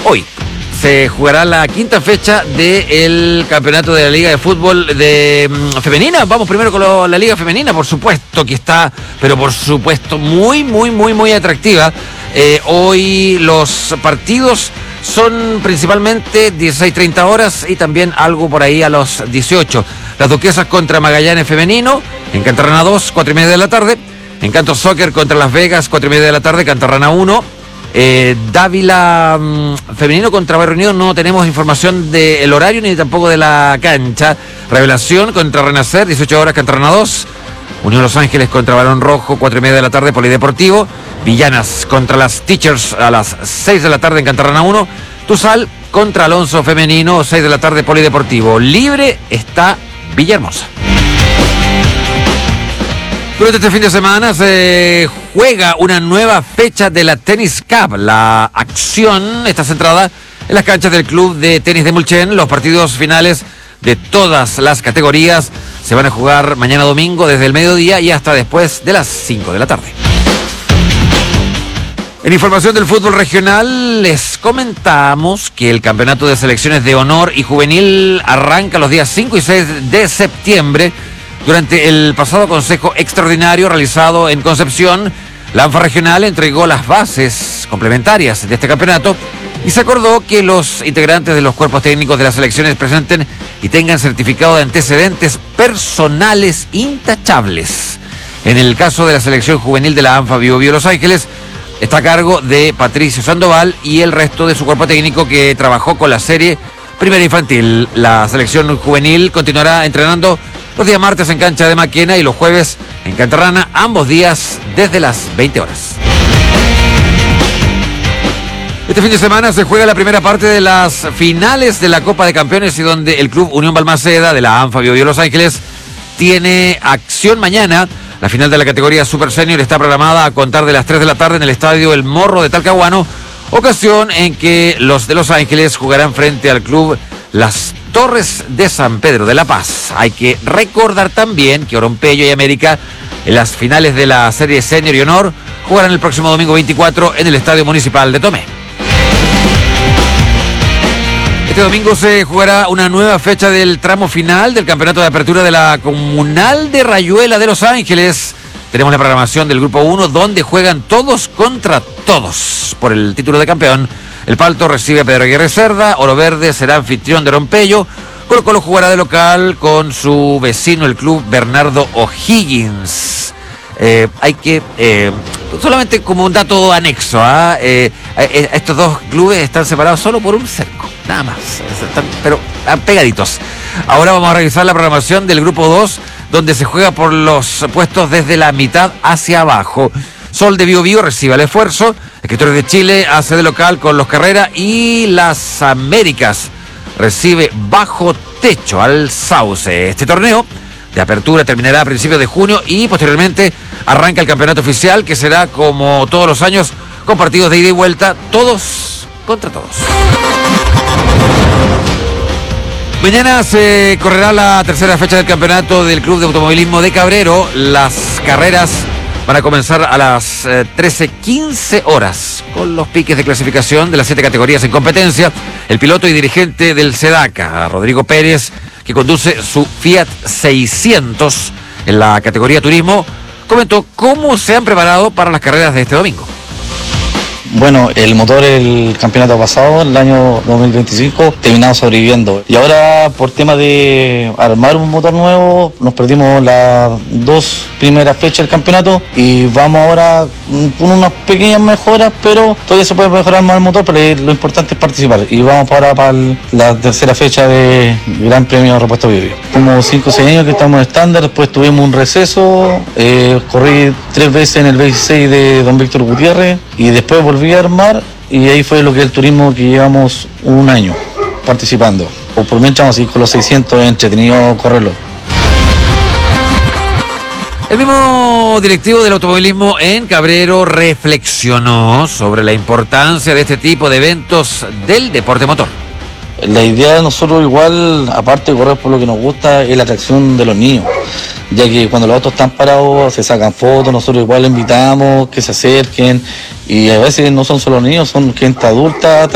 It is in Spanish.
hoy se jugará la quinta fecha del campeonato de la Liga de Fútbol femenina. Vamos primero con la Liga Femenina, por supuesto que está, pero por supuesto muy atractiva. Hoy los partidos son principalmente 16:30 horas y también algo por ahí a los 18. Las Duquesas contra Magallanes femenino, en Cantarrana 2, 4:30 de la tarde. Encanto Soccer contra Las Vegas, 4:30 de la tarde, Cantarrana 1. Dávila femenino contra Barrio Unido, no tenemos información del horario ni tampoco de la cancha. Revelación contra Renacer, 18 horas, Cantarrana 2. Unión Los Ángeles contra Barón Rojo, 4:30 de la tarde, Polideportivo. Villanas contra las Teachers a las 6 de la tarde en Cantarrana 1. Tuzal contra Alonso femenino, 6 de la tarde, Polideportivo. Libre está Villahermosa. Durante este fin de semana se juega una nueva fecha de la Tennis Cup. La acción está centrada en las canchas del Club de Tenis de Mulchen. Los partidos finales de todas las categorías se van a jugar mañana domingo desde el mediodía y hasta después de las 5 de la tarde. En información del fútbol regional, les comentamos que el campeonato de selecciones de honor y juvenil arranca los días 5 y 6 de septiembre. Durante el pasado consejo extraordinario realizado en Concepción, la ANFA regional entregó las bases complementarias de este campeonato y se acordó que los integrantes de los cuerpos técnicos de las selecciones presenten y tengan certificado de antecedentes personales intachables. En el caso de la selección juvenil de la ANFA Biobío Los Ángeles, está a cargo de Patricio Sandoval y el resto de su cuerpo técnico que trabajó con la serie Primera Infantil. La selección juvenil continuará entrenando los días martes en cancha de Maquena y los jueves en Cantarrana, ambos días desde las 20 horas. Este fin de semana se juega la primera parte de las finales de la Copa de Campeones y donde el Club Unión Balmaceda de la ANFA Biobío Los Ángeles tiene acción mañana. La final de la categoría Super Senior está programada a contar de las 3 de la tarde en el estadio El Morro de Talcahuano, ocasión en que los de Los Ángeles jugarán frente al Club Las Torres de San Pedro de la Paz. Hay que recordar también que Orompeyo y América en las finales de la serie Senior y Honor jugarán el próximo domingo 24 en el Estadio Municipal de Tomé. Este domingo se jugará una nueva fecha del tramo final del campeonato de apertura de la Comunal de Rayuela de Los Ángeles. Tenemos la programación del Grupo 1 donde juegan todos contra todos por el título de campeón. El Palto recibe a Pedro Aguirre Cerda, Oro Verde será anfitrión de Orompeyo, Colo Colo jugará de local con su vecino el Club Bernardo O'Higgins. Hay que, solamente como un dato anexo, estos dos clubes están separados solo por un cerco, nada más, pero pegaditos. Ahora vamos a revisar la programación del Grupo 2, donde se juega por los puestos desde la mitad hacia abajo. Sol de Biobío recibe el Esfuerzo, Escritores de Chile hace de local con los Carrera y las Américas recibe Bajo Techo al Sauce. Este torneo de apertura terminará a principios de junio y posteriormente arranca el campeonato oficial que será como todos los años con partidos de ida y vuelta, todos contra todos. Mañana se correrá la tercera fecha del campeonato del Club de Automovilismo de Cabrero. Las carreras van a comenzar a las 13:15 horas con los piques de clasificación de las 7 categorías en competencia. El piloto y dirigente del SEDACA, Rodrigo Pérez, que conduce su Fiat 600 en la categoría turismo, comentó cómo se han preparado para las carreras de este domingo. Bueno, el motor el campeonato pasado, el año 2025, terminamos sobreviviendo. Y ahora, por tema de armar un motor nuevo, nos perdimos las 2 primeras fechas del campeonato y vamos ahora con unas pequeñas mejoras, pero todavía se puede mejorar más el motor, pero lo importante es participar. Y vamos ahora para la tercera fecha de Gran Premio de Repuesto Biobío. Como 5 o 6 años que estamos en estándar, después tuvimos un receso, corrí 3 veces en el 26 de Don Víctor Gutiérrez y después volví a armar y ahí fue lo que es el turismo que llevamos un año participando. O por mientras vamos a ir con los 600, es entretenido correrlo. El mismo directivo del automovilismo en Cabrero reflexionó sobre la importancia de este tipo de eventos del deporte motor. La idea de nosotros igual, aparte de correr por lo que nos gusta, es la atracción de los niños, ya que cuando los autos están parados se sacan fotos, nosotros igual invitamos que se acerquen y a veces no son solo niños, son gente adulta.